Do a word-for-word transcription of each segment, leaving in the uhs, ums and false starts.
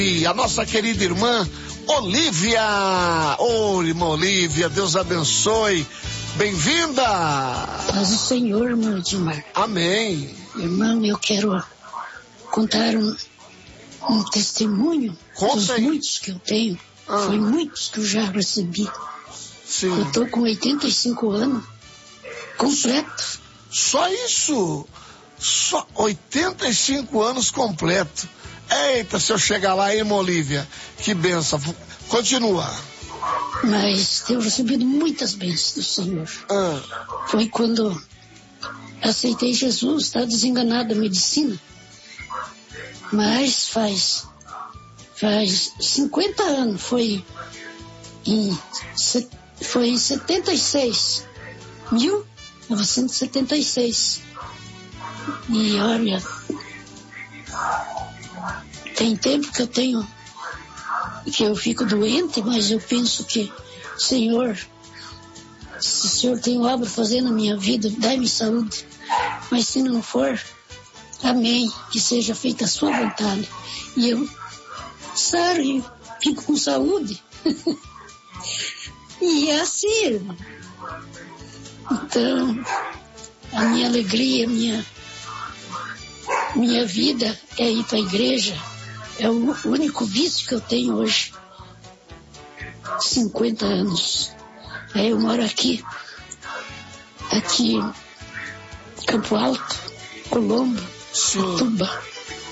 E a nossa querida irmã Olívia. Ô, oh, irmã Olívia, Deus abençoe. Bem-vinda. Paz o Senhor, irmão Edmar. Amém. Irmão, eu quero contar um, um testemunho dos muitos que eu tenho. Ah. Foi muitos que eu já recebi. Sim. Eu estou com oitenta e cinco anos, completo. Só isso? Só oitenta e cinco anos completo. Eita, se eu chegar lá, irmã Olívia, que benção. Continua. Mas tenho recebido muitas bênçãos do Senhor. Ah. Foi quando aceitei Jesus, estava desenganado da medicina. Mas faz, faz cinquenta anos, foi em, foi em setenta e seis, mil novecentos e setenta e seis. E olha, tem tempo que eu tenho, que eu fico doente, mas eu penso que, Senhor, se o Senhor tem obra fazendo na minha vida, dai-me saúde. Mas se não for, amém, que seja feita a sua vontade. E eu saro e fico com saúde. E é assim, irmão. Então, a minha alegria, minha, minha vida é ir para a igreja. É o único vício que eu tenho hoje. cinquenta anos. Aí eu moro aqui, aqui, Campo Alto, Colombo, Tuba.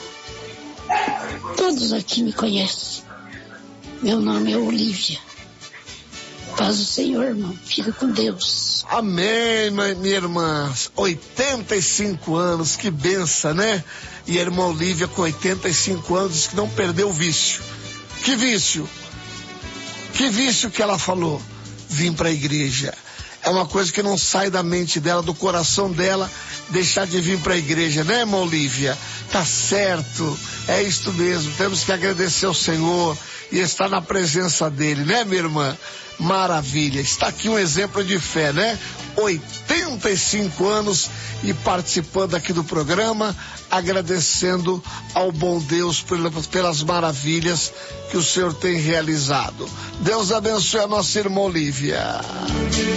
Todos aqui me conhecem. Meu nome é Olívia. Paz o Senhor, irmão. Fica com Deus. Amém, minha irmã. oitenta e cinco anos, que benção, né? E a irmã Olívia, com oitenta e cinco anos, diz que não perdeu o vício. Que vício? Que vício que ela falou? Vim para a igreja. É uma coisa que não sai da mente dela, do coração dela, deixar de vir para a igreja, né, irmã Olívia? Tá certo, é isto mesmo. Temos que agradecer ao Senhor e estar na presença dele, né, minha irmã? Maravilha. Está aqui um exemplo de fé, né? oitenta e cinco anos e participando aqui do programa, agradecendo ao bom Deus pelas maravilhas que o Senhor tem realizado. Deus abençoe a nossa irmã Olívia.